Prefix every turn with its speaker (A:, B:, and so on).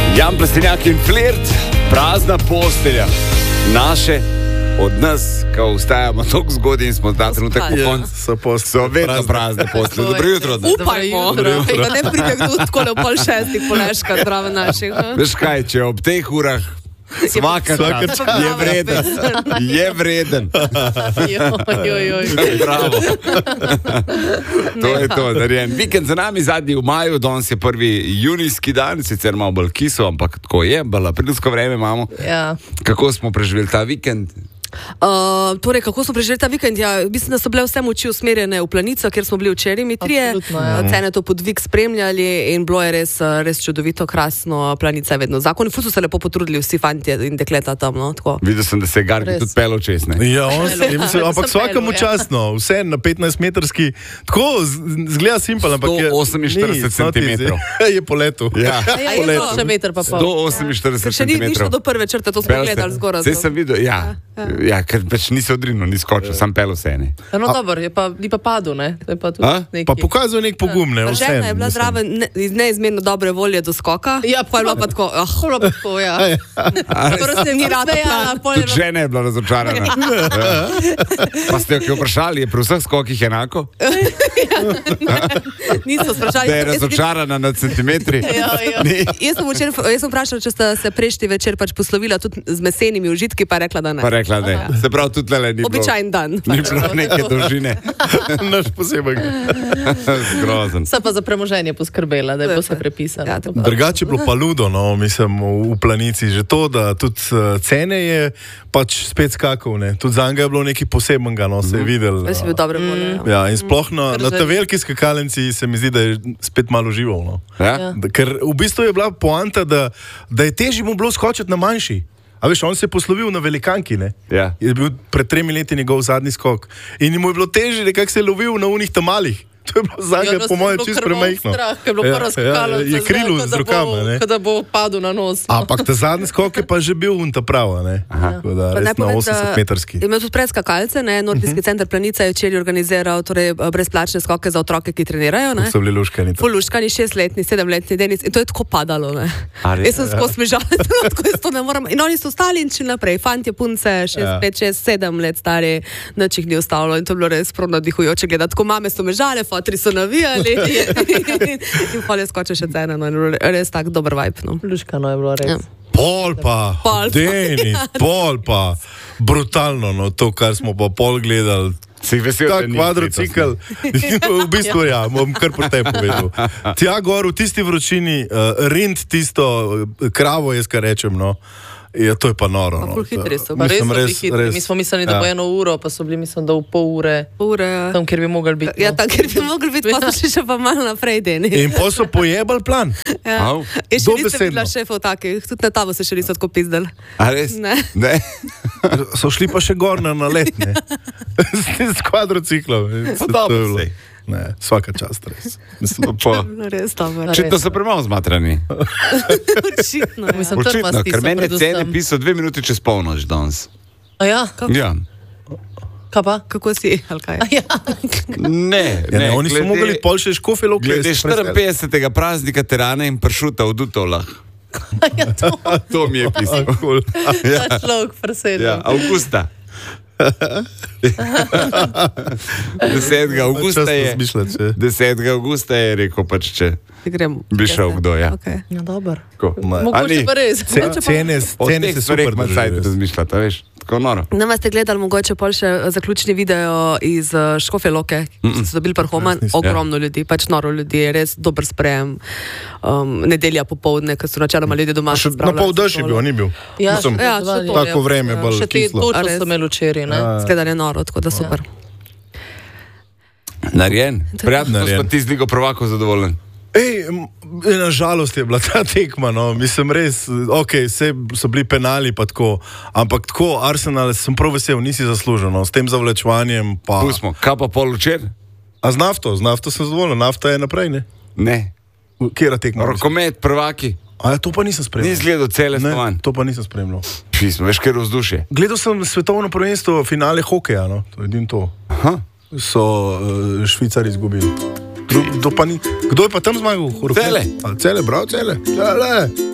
A: Jan Plestenjak in Flirt, prazna postelja. Naše, od nas, ko vstajamo tako zgodaj in smo ta trenutek v koncu, so vedno prazne postelje. Dobro jutro.
B: Upajmo, da ne pride kdo tako ob 5:30 poleška zdrave naših.
A: Veš kaj, če ob teh urah svaka čas je vreden. Bravo. To je to, narejen. Vikend za nami, zadnji v maju, danes je 1. junijski dan, sicer malo bolj kiso, ampak tako je, bolj aprilsko vreme imamo.
B: Ja.
A: Kako smo preživeli ta vikend?
B: Torej, kako smo preživeli ta vikend? Ja, mislim, da so bile vse moči usmerjene v Planico, kjer smo bili včeraj mi trije. Cene to podvig spremljali in bilo je res čudovito, krasno. Planica je vedno zakon. Ful so se lepo potrudili vsi fantje in dekleta tam. No,
A: videl sem, da se je Garbi tudi pel čez.
C: Ja, ampak vsakemu časno, vse na 15-metrski, tako zgleda simpel, ampak je
A: 148 cm.
C: Je po letu.
A: Ja,
B: po letu. Še meter pa pol.
A: 148 cm.
B: Še ni šlo do prve črte, to smo gledali zgoraj.
A: Zdaj sem videl, ja, ker več nisi odrinil, ni skočil, sam pel vse.
B: No, dobro, ni pa padel, ne?
C: Pa pokazal nek pogum, ne?
B: Žena je bila zraven iz neizmerno dobre volje do skoka. Ja, pa je bila pa tako, ja. Prvo se mi rada ja.
A: Tudi žena je bila razočarana. Pa ste jo vprašali, je pri vseh skokih enako?
B: Nismo sprašali.
A: Da je razočarana na centimetri?
B: Jaz sem vprašala, če sta se prejšnji večer pač poslovila tudi z mesenimi užitki, pa rekla, da ne.
A: Rekla, ne. Se pravi, tudi tele ni bilo.
B: Običajen dan.
A: Ni bilo neke dolžine.
C: Naš posebej.
A: Zgrozen.
B: Se pa za premoženje poskrbela, da je vse prepisano. Ja,
C: drugače je bilo pa ludo, no, mislim, v Planici. Že to, da tudi cene je pač spet skakal, ne. Tudi za njega je bilo nekaj posebenega, no, se je videl.
B: Res je bil dobre volje.
C: Ja, in sploh na ta veliki skakalnici se mi zdi, da je spet malo žival, no.
A: Ja?
C: Ker v bistvu je bila poanta, da je težje mu bilo skočiti na manjši. A veš, on se je poslovil na velikanki, ne?
A: Ja.
C: Je bil pred 3 leti njegov zadnji skok. In mu je bilo težje, nekako se je lovil na unih tamalih. To je bilo zadnje, po mojem, čisto premajhno. Je krilo z rokama, ne?
B: Kada bo padel na nos.
C: Ampak ta zadnji skok je pa že bil unta prava, ne? Tako da, res na 80-metrski.
B: Imel tudi predskakalce, ne? Nordijski center Planica je včeraj organiziral brezplačne skoke za otroke, ki trenirajo, ne?
C: So bili luškani.
B: Luškani, 6-letni, 7-letni Denis. In to je tako padalo, ne? Jaz sem skozi smežala, tako jaz to ne moram. In oni so ostali in šli naprej. Fantje, punce, 5, 6, 7 let stari, nič jih ni ostalo. In to je bilo res prav navdihujoče gledati. Tako mame so mežale, fotri so navijali in polje skoče še cene, no, res tak dober vibe, no. Luškano je bilo res. Ja.
C: Pol pa, Denis, pol pa, brutalno, no, to, kar smo pa pol gledali. Ta kvadrocikl, v bistvu ja, bom kar po tebi povedal. Tja gor v tisti vročini, rind tisto kravo, jaz kar rečem, no. Ja, to je pa noro.
B: No. Hitri so, pa res hitri. Mi smo mislili, da bo 1 uro, pa so bili, mislim, da v pol ure. Tam, kjer bi mogli biti. Ja, tam, kjer bi mogli biti, pa so še pa malo naprej, Denis.
C: In pa so pojebali plan.
B: Ja. Še niste bila šefov takih, tudi na tavo se še niso tako pizdali.
A: A res?
B: Ne.
C: So šli pa še gor na let, ne? S kvadrociklom.
A: Pa dobro sej.
C: Ne, svaka čast, res.
A: Mislim, Očitno so premalo zmatrani. Očitno, ker meni je cene pisal 2 minuti čez polnoč danes.
B: A ja?
A: Ja.
B: Kaj pa? Kako si?
A: Ne,
C: oni so mogli pol še škofe lokle.
A: Glede 54. praznika terana in pršuta v Dutovlah. To mi je pisal.
B: Ta človek presedel.
A: Ja, Augusta. 10. augusta je rekel pač, če bi šel kdo, ja.
B: Ja, dober.
C: Mogoče pa res. Cene se super
A: razmišljata, veš, tako noro.
B: Nama ste gledali mogoče pol še zaključni video iz Škofje Loke, ki so dobili Parhoman, ogromno ljudi, pač noro ljudi, res dober sprejem. Nedelja popoldne, ko so načeloma ljudje doma spravljali.
C: Na pol dež je bil, ni bil.
B: Ja,
C: tako vreme, bolj kislo.
B: Še točno so imeli včeraj, ne? Skledal je noro, tako da super.
A: Narejen, prijatno, da smo ti z Ligo prvakov zadovoljen.
C: Na žalost je bila ta tekma, no, mislim res, vse so bili penali pa tako, ampak tako, Arsenal sem prav vesel, nisi zaslužil, no, s tem zavlečevanjem pa...
A: Pustimo, kaj pa pol včer?
C: A z nafto sem zadovoljen, nafta je naprej, ne?
A: Ne.
C: Kjera tekma?
A: Rokomet, prvaki.
C: A ja, to pa nisem spremljal.
A: Nis gledal cele stvan.
C: To pa nisem spremljal.
A: Pismo, veš, kjer vzdušje.
C: Gledal sem svetovno prvenstvo finale hokeja, no, to je edin to.
A: Aha.
C: So Švicari izgubili. Kdo je pa tam zmagal?
A: Cele.
C: Cele, bravo, cele.